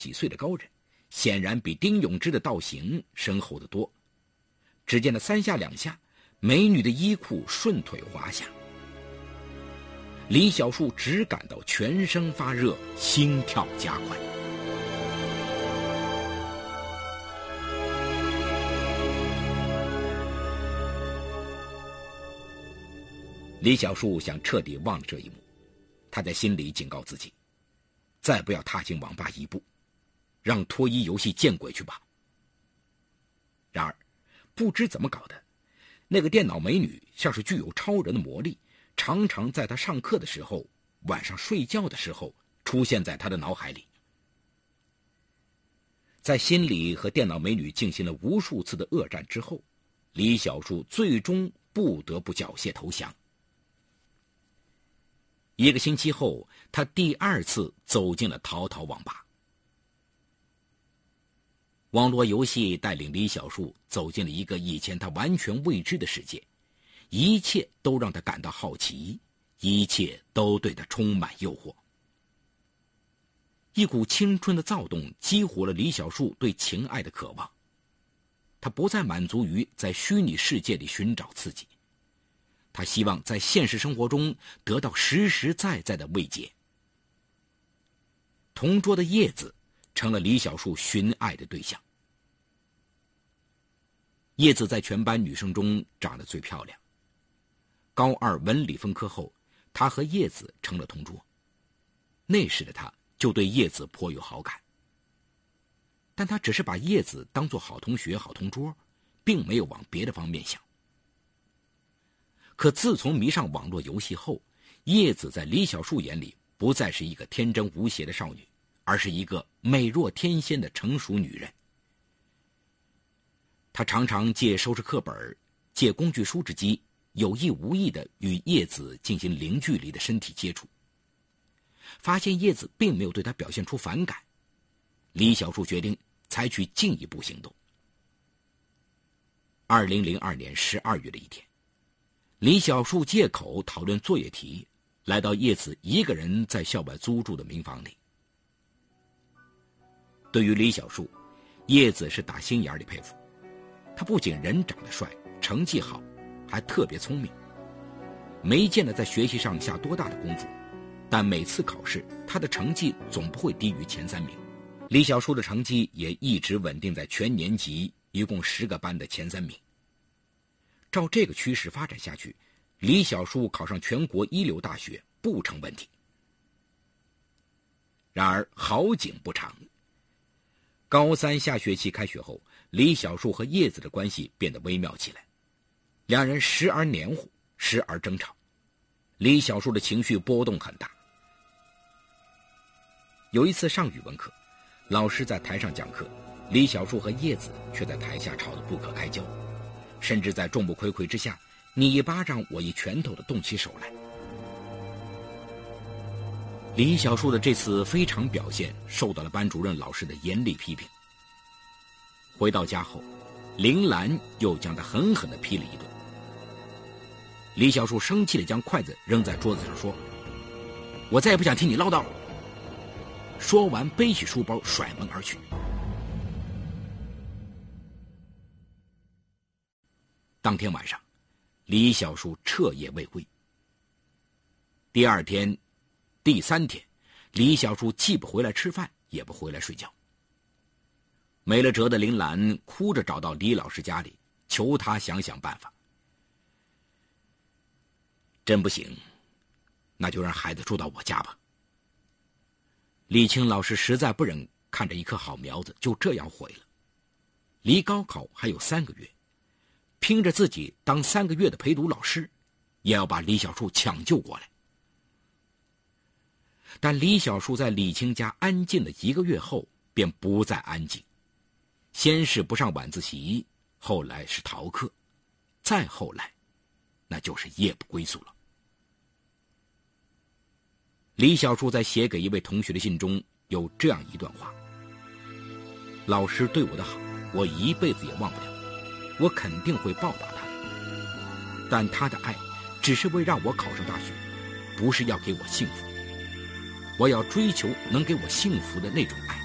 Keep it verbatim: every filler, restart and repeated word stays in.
几岁的高人，显然比丁永之的道行深厚得多。只见他三下两下，美女的衣裤顺腿滑下。李小树只感到全身发热，心跳加快。李小树想彻底忘了这一幕，他在心里警告自己，再不要踏进网吧一步，让脱衣游戏见鬼去吧。然而不知怎么搞的，那个电脑美女像是具有超人的魔力，常常在他上课的时候、晚上睡觉的时候出现在他的脑海里。在心里和电脑美女进行了无数次的恶战之后，李小树最终不得不缴械投降。一个星期后，他第二次走进了淘淘网吧。网络游戏带领李小树走进了一个以前他完全未知的世界，一切都让他感到好奇，一切都对他充满诱惑。一股青春的躁动激活了李小树对情爱的渴望，他不再满足于在虚拟世界里寻找刺激，他希望在现实生活中得到实实在在的慰藉。同桌的叶子成了李小树寻爱的对象。叶子在全班女生中长得最漂亮。高二文理分科后，他和叶子成了同桌。那时的他就对叶子颇有好感，但他只是把叶子当作好同学、好同桌，并没有往别的方面想。可自从迷上网络游戏后，叶子在李小树眼里不再是一个天真无邪的少女，而是一个美若天仙的成熟女人。她常常借收拾课本、借工具书之机，有意无意地与叶子进行零距离的身体接触。发现叶子并没有对她表现出反感，李小树决定采取进一步行动。二零零二年十二月的一天，李小树借口讨论作业题，来到叶子一个人在校外租住的民房里。对于李小树，叶子是打心眼里佩服。他不仅人长得帅，成绩好，还特别聪明。没见他在学习上下多大的功夫，但每次考试，他的成绩总不会低于前三名。李小树的成绩也一直稳定在全年级一共十个班的前三名。照这个趋势发展下去，李小树考上全国一流大学不成问题。然而好景不长，高三下学期开学后，李小树和叶子的关系变得微妙起来，两人时而黏糊，时而争吵，李小树的情绪波动很大。有一次上语文课，老师在台上讲课，李小树和叶子却在台下吵得不可开交，甚至在众目睽睽之下，你一巴掌我一拳头的动起手来。李小树的这次非常表现受到了班主任老师的严厉批评。回到家后，林兰又将他狠狠地批了一顿。李小树生气地将筷子扔在桌子上说：“我再也不想听你唠叨了。”说完背起书包甩门而去。当天晚上，李小树彻夜未归。第二天、第三天，李小树既不回来吃饭，也不回来睡觉。没了辙的林兰哭着找到李老师家里，求他想想办法。真不行，那就让孩子住到我家吧。李清老师实在不忍看着一棵好苗子就这样毁了。离高考还有三个月，拼着自己当三个月的陪读老师，也要把李小树抢救过来。但李小树在李清家安静了一个月后，便不再安静。先是不上晚自习，后来是逃课，再后来，那就是夜不归宿了。李小树在写给一位同学的信中有这样一段话：老师对我的好，我一辈子也忘不了，我肯定会报答他的，但他的爱只是为让我考上大学，不是要给我幸福。我要追求能给我幸福的那种爱。